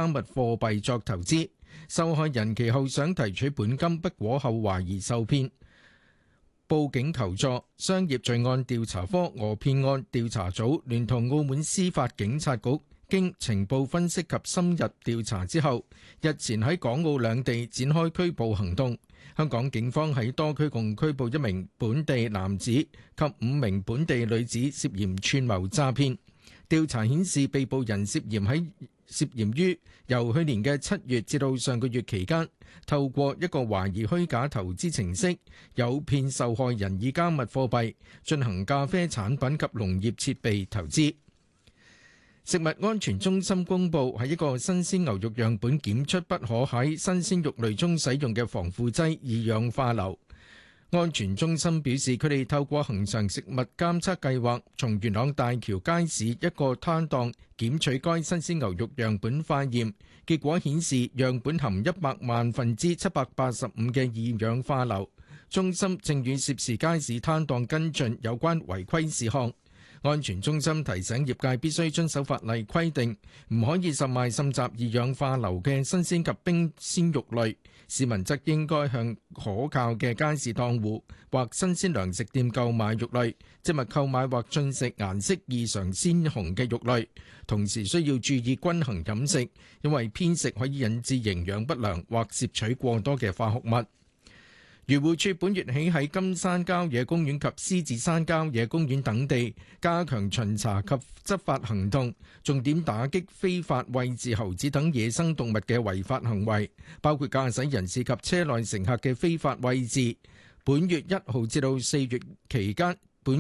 加密貨幣作投資，受害人其後想提取本金不果後懷疑受騙，報警求助。商業罪案調查科訛騙案調查組聯同澳門司法警察局經情報分析及深入調查之後，日前喺港澳兩地展開拘捕行動。香港警方喺多區共拘捕1名本地男子及5名本地女子涉嫌串謀詐騙。調查顯示，被捕人涉嫌於由去年嘅7月至到上個月期間，透過一個懷疑虛假投資程式，誘騙受害人以加密貨幣進行咖啡產品及農業設備投資。食物安全中心公佈喺一個新鮮牛肉樣本檢出不可喺新鮮肉類中使用嘅防腐劑二氧化硫。安全中心表示，佢哋透過恆常食物監測計劃，從元朗大橋街市一個攤檔檢取該新鮮牛肉樣本化驗，結果顯示樣本含100萬分之785嘅二氧化硫。中心正與涉事街市攤檔跟進有關違規事項。安全中心提醒業界必須遵守法例規定，唔可以售賣滲雜二氧化硫嘅新鮮及冰鮮肉類。市民則應該向可靠嘅街市檔戶或新鮮糧食店購買肉類，即勿購買或進食顏色異常鮮紅嘅肉類。同時需要注意均衡飲食，因為偏食可以引致營養不良或攝取過多嘅化學物。漁護署本月起喺金山郊野公園及獅子山郊野公園等地加強巡查及執法行動，重點打擊非法餵飼猴子等野生動物嘅違法行為，包括駕駛人士及車內乘客嘅非法餵飼。本月1號至到4月期間，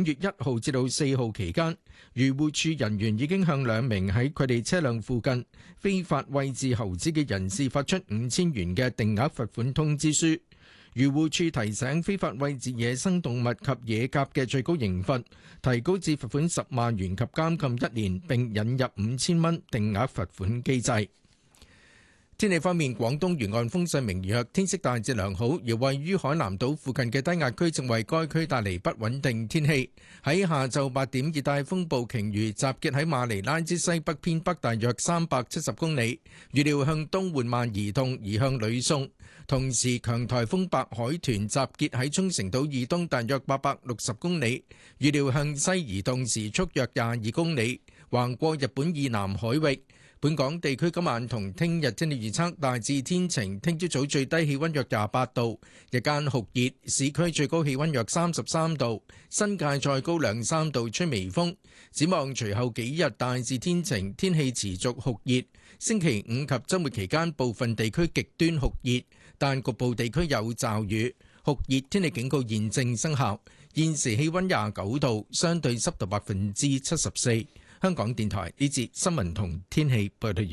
漁護署人員已經向2名喺佢哋車輛附近非法餵飼猴子嘅人士發出5000元嘅定額罰款通知書。漁護署提醒，非法餵飼野生動物及野鴿嘅最高刑罰提高至罰款10萬元及監禁1年，並引入5000蚊定額罰款機制。天氣方面，廣東沿岸風勢明弱，天色大致良好，而位於海南島附近嘅低壓區正為該區帶嚟不穩定天氣。喺下晝8點，熱帶風暴鯨魚集結喺馬尼拉之西北偏北大約370公里，預料向東緩慢移動，移向呂宋。同時，強颱風白海豚集結喺沖繩島以東大約860公里，預料向西移動，時速約22公里，橫過日本以南海域。本港地區今晚同聽日天氣預測大致天晴，聽朝早最低氣溫約28度，日間酷熱，市區最高氣溫約33度，新界再高2-3度，吹微風。展望隨後幾日大致天晴，天氣持續酷熱。星期5及週末期間部分地區極端酷熱，但局部地區有驟雨。酷熱天氣警告現正生效。現時氣溫29度，相對濕度74%。香港電台呢節新聞同天氣報道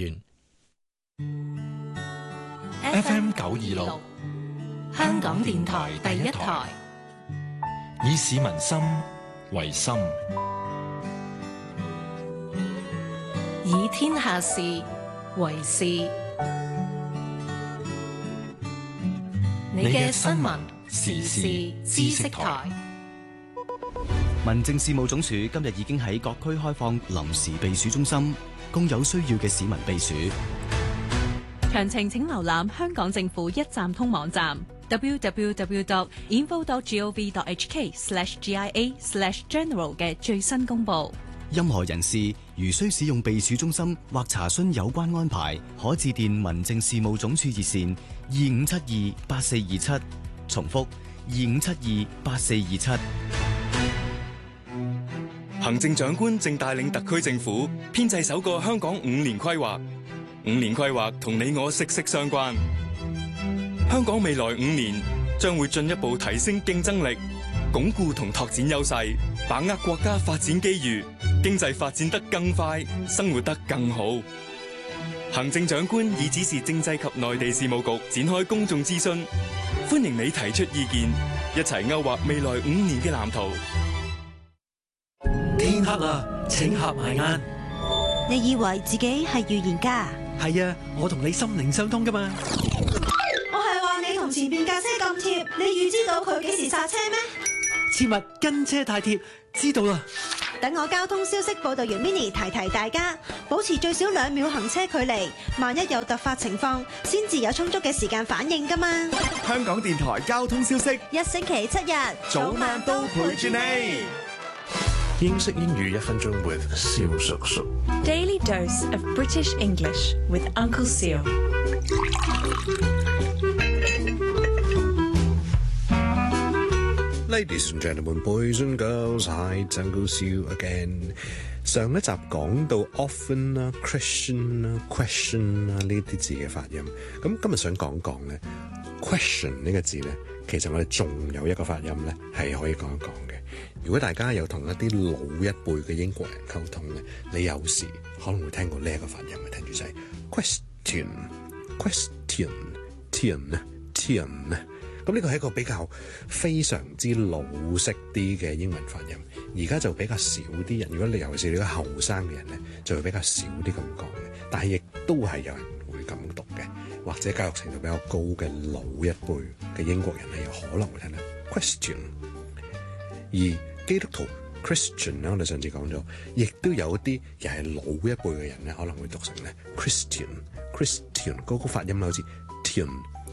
完。 FM 926，香港電台第一台，以市民心為心， 以天下事為事。你嘅新聞時事知識台。 民政事務總署今日已經喺各區開放臨時避暑中心，供有需要嘅市民避暑。 詳情請瀏覽香港政府一站通網站 www.info.gov.hk/GIA/general 嘅最新公佈。 任何人士如需使用避暑中心或查詢有關安排，可致電民政事務總署熱線25728427，重複25728427。 行政長官正帶領特區政府編製首個香港5年規劃，5年規劃同你我息息相關。香港未來5年將會進一步提升競爭力，鞏固同拓展優勢，把握國家發展機遇，經濟發展得更快，生活得更好。行政長官已指示政制及內地事務局展開公眾諮詢，歡迎你提出意見，一齊勾畫未來5年嘅藍圖。 天黑啦，請合埋眼。 你以為自己係預言家？ 係啊，我同你心靈相通噶嘛。 我係話你同前面架車咁貼，你預知到佢幾時剎車咩？ 切勿跟車太貼，知道啦。 等我交通消息報道員 Mini 提提大家，保持最少2秒行車距離，萬一有突發情況，先至有充足嘅時間反應㗎嘛。 香港電台交通消息， 一星期7日， 早晚都陪住你。 英式英語1分鐘 with 蕭叔叔。 Daily dose of British English with Uncle Seal。 Ladies and gentlemen, boys and girls, hi, Uncle Seal again。上一集講到 often 啦、Christian 啦、question 啦呢啲字嘅發音，咁今日想講講咧 question 呢個字咧，其實我哋仲有一個發音咧係可以講一講嘅。如果大家有同一啲老一輩嘅英國人溝通咧，你有時可能會聽過呢一個發音嘅，聽住就係 question。咁呢個係一個比較非常之老式啲嘅英文發音，而家就比較少啲人。如果你尤其是你個後生嘅人咧，就會比較少啲咁講嘅。但係亦都係有人會咁讀嘅，或者教育程度比較高嘅老一輩嘅英國人係有可能會聽到 question。而基督徒 Christian 咧，我哋上次講咗，亦都有一啲又係老一輩嘅人咧，可能會讀成咧 Christian 嗰個發音好似 tian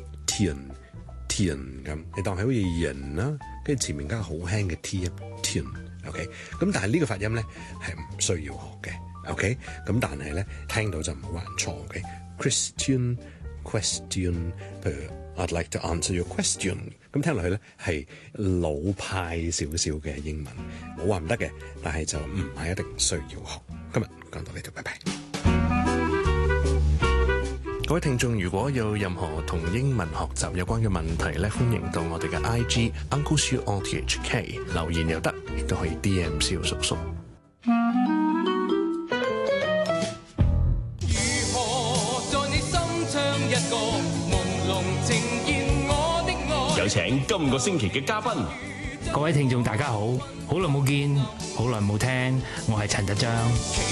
咁，你當係好似人啦，跟住前面加個好輕嘅 t 音 tian，OK， 咁但係呢個發音咧係唔需要學嘅 ，OK， 咁但係咧聽到就唔好話錯 ，OK，Christian question， 譬如 I'd like to answer your question， 咁聽落去咧係老派少少嘅英文，冇話唔得嘅，但係就唔係一定需要學。今日講到呢度，拜拜。各位聽眾，如果有任何同英文學習有關嘅問題咧，歡迎到我哋嘅 IG Uncle Siu RTHK 留言又得，亦都可以 DM 蕭叔叔。 如何在你心唱一個朦朧呈現我的愛？ 有請今個星期嘅嘉賓。 各位聽眾大家好，好耐冇見，好耐冇聽，我係陳德章。